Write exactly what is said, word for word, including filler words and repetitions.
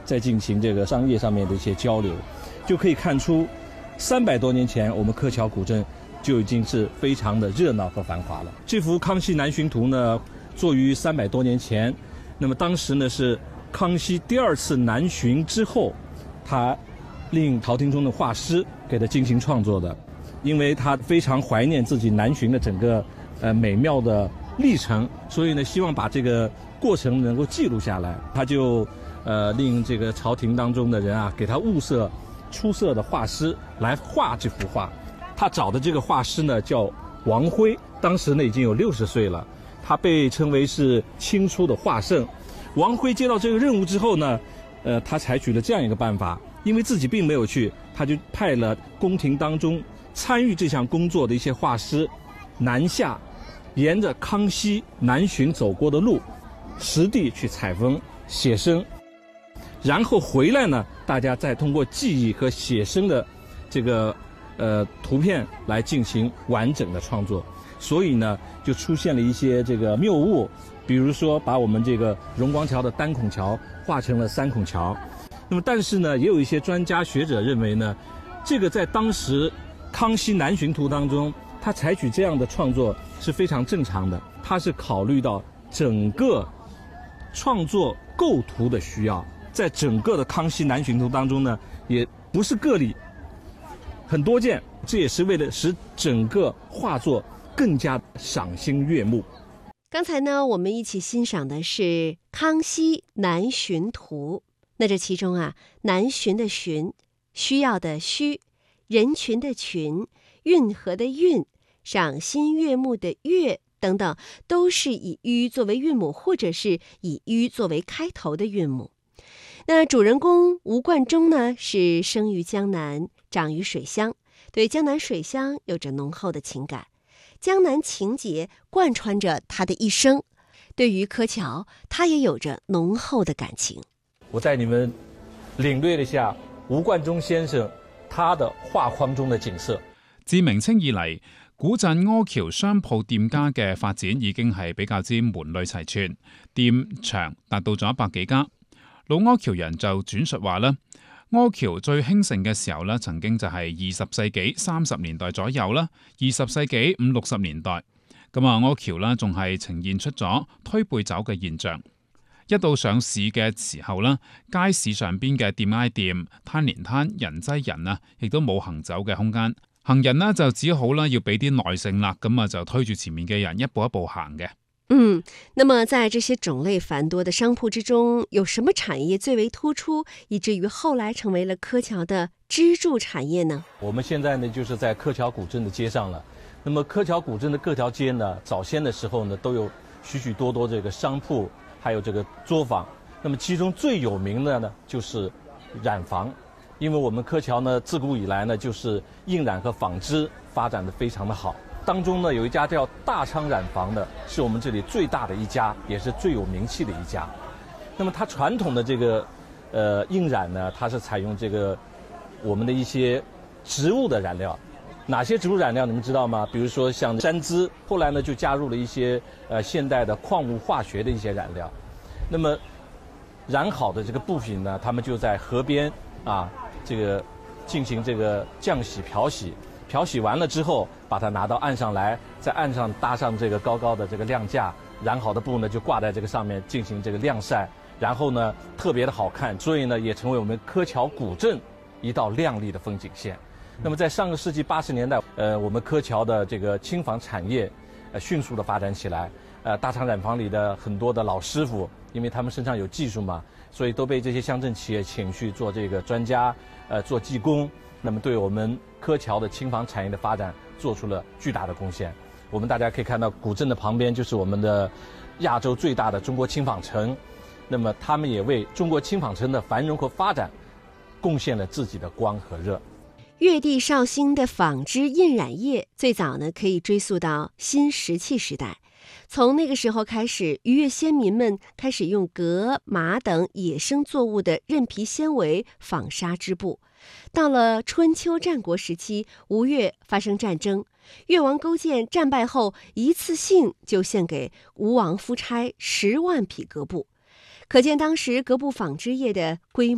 在进行这个商业上面的一些交流，就可以看出三百多年前我们柯桥古镇就已经是非常的热闹和繁华了。这幅《康熙南巡图》呢，作于三百多年前，那么当时呢是康熙第二次南巡之后，他令朝廷中的画师给他进行创作的，因为他非常怀念自己南巡的整个呃美妙的历程，所以呢希望把这个过程能够记录下来，他就呃令这个朝廷当中的人啊给他物色出色的画师来画这幅画。他找的这个画师呢叫王辉，当时呢已经有六十岁了，他被称为是清初的画圣。王辉接到这个任务之后呢，呃，他采取了这样一个办法，因为自己并没有去，他就派了宫廷当中参与这项工作的一些画师南下，沿着康熙南巡走过的路，实地去采风写生，然后回来呢，大家再通过记忆和写生的这个呃图片来进行完整的创作，所以呢，就出现了一些这个谬误。比如说把我们这个荣光桥的单孔桥画成了三孔桥，那么但是呢也有一些专家学者认为呢，这个在当时康熙南巡图当中他采取这样的创作是非常正常的，他是考虑到整个创作构图的需要，在整个的康熙南巡图当中呢也不是个例，很多见，这也是为了使整个画作更加赏心悦目。 刚才呢，我们一起欣赏的是《康熙南巡图》。那这其中啊，南巡的巡，需要的需，人群的群，运河的运，赏心悦目的悦等等，都是以吁作为韵母，或者是以吁作为开头的韵母。那主人公吴冠中呢，是生于江南，长于水乡，对江南水乡有着浓厚的情感。江南情节贯穿着他的一生，对于柯桥，他也有着浓厚的感情。 我带你们领略了一下吴冠中先生他的畫框中嘅景色。 自明清以嚟，古鎮柯橋商鋪店家嘅發展已經係比較之門類齊全，店長達到咗一百幾家。老柯橋人就轉述話啦，柯橋最興盛嘅時候咧，曾經就係二十世紀三十年代左右啦，二十世紀五六十年代，咁啊柯橋啦仲係呈現出咗推背走嘅現象。一到上市嘅時候啦，街市上邊嘅店挨店、攤連攤、人擠人啊，亦都冇行走嘅空間。行人呢就只好啦要俾啲耐性啦，咁啊就推住前面嘅人一步一步行嘅。 嗯，那麼在這些種類繁多的商鋪之中，有什麼產業最為突出，以至於後來成為了柯橋的支柱產業呢？ 我們現在呢就是在柯橋古鎮的街上了。那麼柯橋古鎮的各條街呢，早先的時候呢都有許許多多這個商鋪，還有這個作坊。那麼其中最有名的呢就是染坊，因為我們柯橋呢自古以來呢就是印染和紡織發展得非常的好。當中呢有一家叫大昌染坊的，是我們這裡最大的一家，也是最有名氣的一家。那麼它傳統的這個呃印染呢，它是採用這個我們的一些植物的染料。哪些植物染料你們知道嗎？比如說像山梔，後來呢就加入了一些呃現代的礦物化學的一些染料。那麼染好的這個布品呢，他們就在河邊啊這個進行這個浆洗漂洗。漂洗完了之後，把它拿到岸上來，在岸上搭上這個高高的這個晾架，染好的布呢就掛在這個上面進行這個晾曬，然後呢特別的好看，所以呢也成為我們柯橋古鎮一道亮麗的風景線。那麼在上個世紀八十年代，呃，我們柯橋的這個輕紡產業，呃，迅速的發展起來。呃，大昌染坊裡的很多的老師傅，因為他們身上有技術嘛，所以都被這些鄉鎮企業請去做這個專家，呃，做技工。那麼對我們柯橋的輕紡產業的發展做出了巨大的貢獻。我們大家可以看到古鎮的旁邊就是我們的亞洲最大的中國輕紡城，那麼他們也為中國輕紡城的繁榮和發展貢獻了自己的光和熱。 粵地紹興的紡織印染業最早呢可以追溯到新石器時代，從那個時候開始，漁業先民們開始用革、麻等野生作物的韌皮纖維紡紗織布。到了春秋戰國時期，吳越發生戰爭，越王勾踐戰敗後，一次性就獻給吳王夫差十萬匹革布，可見當時革布紡織業的規模。